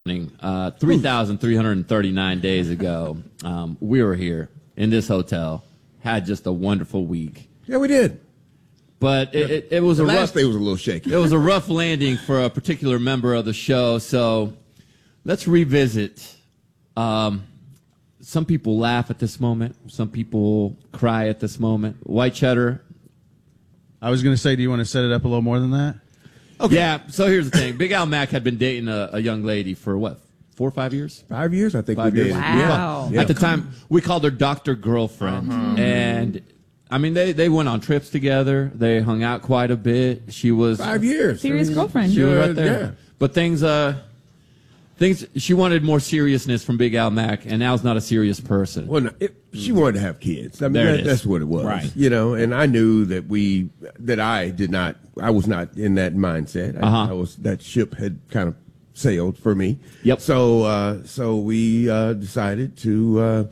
3,339 days ago, we were here in this hotel, had just a wonderful week. Yeah, we did. But it was the a last rough day was a little shaky. It was a rough landing for a particular member of the show. So let's revisit. Some people laugh at this moment. Some people cry at this moment. White Cheddar. I was going to say, do you want to set it up a little more than that? Okay. Yeah, so here's the thing. Big Al Mack had been dating a young lady for, what, 4 or 5 years? 5 years, I think 5 we years. did. Wow. Yeah. At the time, we called her Dr. Girlfriend. And, I mean, they went on trips together. They hung out quite a bit. She was... 5 years. Serious girlfriend. She was right there. Yeah. But things, she wanted more seriousness from Big Al Mack, and Al's not a serious person. Well, no, she wanted to have kids. I mean, There it is. that's what it was. Right. You know, and I knew that I was not in that mindset. That ship had kind of sailed for me. Yep. So we decided to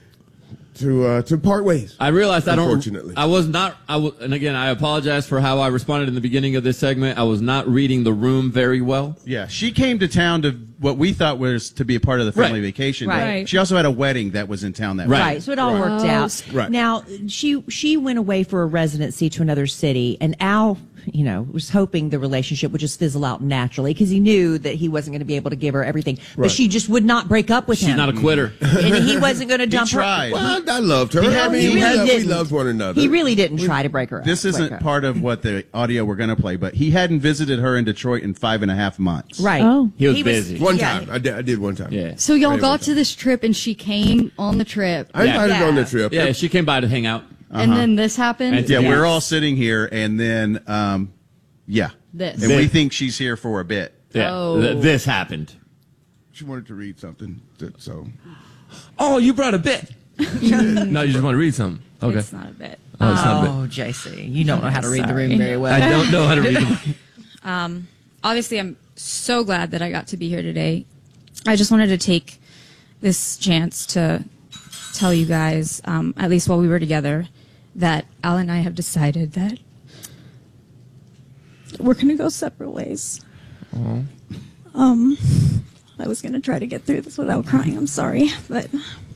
part ways. I realized Unfortunately. and again, I apologize for how I responded in the beginning of this segment. I was not reading the room very well. Yeah, she came to town to what we thought was to be a part of the family Right. vacation. Right. She also had a wedding that was in town that Right. week. So it all worked out. Right. Now, she went away for a residency to another city, and Al, was hoping the relationship would just fizzle out naturally because he knew that he wasn't going to be able to give her everything. But Right. she just would not break up with She's him. not a quitter. And he wasn't going to dump her. tried. Well, I loved her. He we didn't. loved one another. He really didn't try to break her up. This isn't part of what the audio we're going to play, but he hadn't visited her in Detroit in 5.5 months. Right. Oh. He was busy. One Yeah. time. I did one time. Yeah. So y'all got to this trip and she came on the trip. I invited her on the Yeah. trip. Yeah, she came by to hang out. And then this happened. And Yeah, Yes. we're all sitting here, and then, This. And we think she's here for a bit. Yeah. Oh. This happened. She wanted to read something. So Oh, you brought a bit. No, you just want to read something. Okay. It's not a bit. Oh, it's not a bit. Oh, JC, you don't know how to read the room very well. I don't know how to read them. Obviously, I'm so glad that I got to be here today. I just wanted to take this chance to tell you guys, at least while we were together, that Al and I have decided that we're going to go separate ways. I was going to try to get through this without crying. I'm sorry. But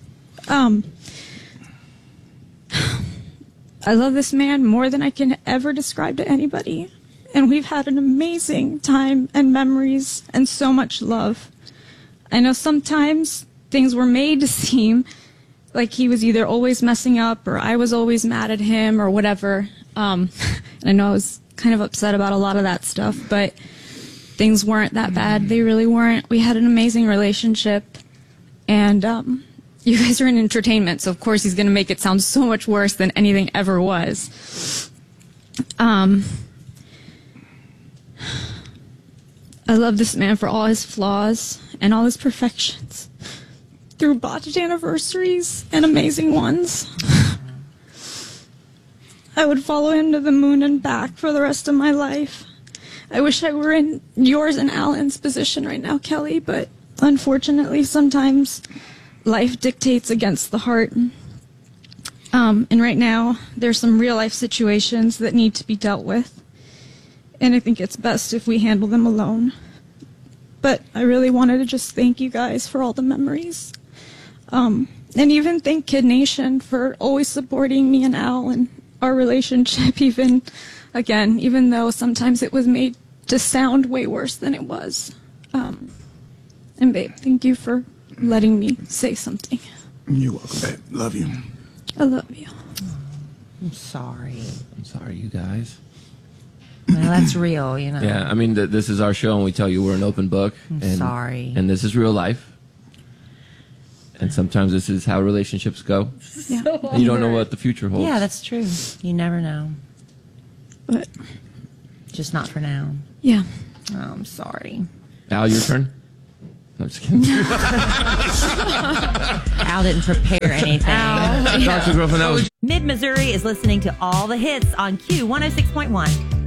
I love this man more than I can ever describe to anybody. And we've had an amazing time and memories and so much love. I know sometimes things were made to seem like he was either always messing up or I was always mad at him or whatever. And I know I was kind of upset about a lot of that stuff, but things weren't that bad. They really weren't. We had an amazing relationship. And you guys are in entertainment, so of course he's going to make it sound so much worse than anything ever was. I love this man for all his flaws and all his perfections. Through botched anniversaries and amazing ones. I would follow him to the moon and back for the rest of my life. I wish I were in yours and Alan's position right now, Kelly, but unfortunately sometimes life dictates against the heart. And right now there's some real life situations that need to be dealt with. And I think it's best if we handle them alone. But I really wanted to just thank you guys for all the memories. And even thank Kid Nation for always supporting me and Al and our relationship, even though sometimes it was made to sound way worse than it was. And babe, thank you for letting me say something. you're welcome, babe. Love you. I love you. I'm sorry. I'm sorry, you guys. Well, that's real, Yeah, I mean, this is our show, and we tell you we're an open book. I'm and, sorry. And this is real life. And sometimes this is how relationships go. Yeah. And you don't know what the future holds. Yeah, that's true. You never know. But Just not for now. yeah. Oh, I'm sorry. Al, your turn. No, I'm just kidding. Al didn't prepare anything. Dr. Girlfriend, that was Mid-Missouri is listening to all the hits on Q106.1.